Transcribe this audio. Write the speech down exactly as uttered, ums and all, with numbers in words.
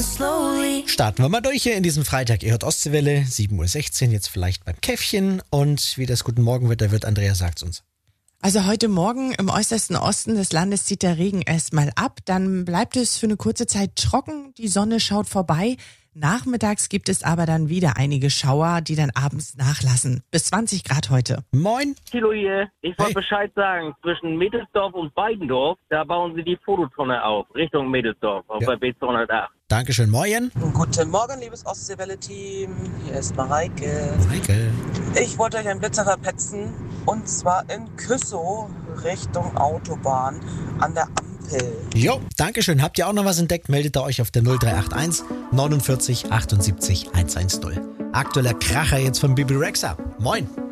Starten wir mal durch hier in diesem Freitag. Ihr hört Ostseewelle, sieben Uhr sechzehn, jetzt vielleicht beim Käffchen. Und wie das Guten Morgenwetter wird, Andrea sagt's uns. Also heute Morgen im äußersten Osten des Landes zieht der Regen erstmal ab. Dann bleibt es für eine kurze Zeit trocken. Die Sonne schaut vorbei. Nachmittags gibt es aber dann wieder einige Schauer, die dann abends nachlassen. Bis zwanzig Grad heute. Moin. Thilo hier. Ich wollte Hey. Bescheid sagen. Zwischen Mädelsdorf und Weidendorf, da bauen sie die Fototonne auf. Richtung Mädelsdorf auf Ja. der B zweihundertacht. Dankeschön, moin. Guten Morgen, liebes Ostseewelle-Team. Hier ist Mareike. Michael. Ich wollte euch einen Blitzer verpetzen. Und zwar in Küssow Richtung Autobahn an der Ampel. Jo, Dankeschön. Habt ihr auch noch was entdeckt? Meldet ihr euch auf der null drei acht eins neunundvierzig achtundsiebzig hundertzehn. Aktueller Kracher jetzt von Bibi Rexha. Moin.